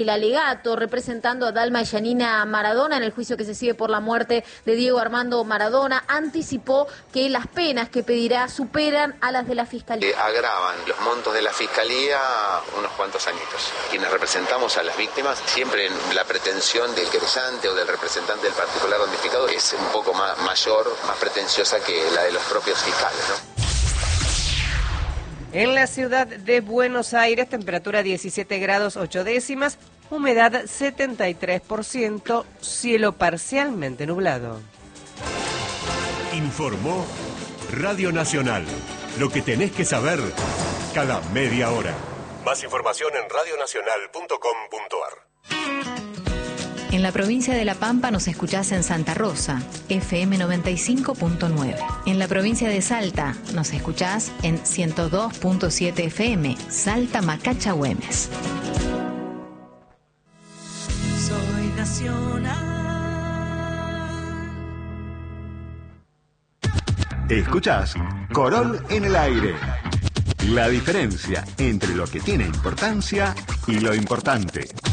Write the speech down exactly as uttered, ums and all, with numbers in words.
El alegato representando a Dalma y Yanina Maradona en el juicio que se sigue por la muerte de Diego Armando Maradona anticipó que las penas que pedirá superan a las de la Fiscalía. Eh, agravan los montos de la Fiscalía unos cuantos añitos. Quienes representamos a las víctimas, siempre la pretensión del querellante o del representante del particular damnificado es un poco más mayor, más pretenciosa que la de los propios fiscales, ¿no? En la ciudad de Buenos Aires, temperatura diecisiete grados ocho décimas, humedad setenta y tres por ciento, cielo parcialmente nublado. Informó Radio Nacional. Lo que tenés que saber cada media hora. Más información en radio nacional punto com punto a r. En la provincia de La Pampa nos escuchás en Santa Rosa, F M noventa y cinco punto nueve. En la provincia de Salta nos escuchás en ciento dos punto siete F M, Salta Macacha Güemes. Soy nacional. Escuchás Corol en el aire. La diferencia entre lo que tiene importancia y lo importante.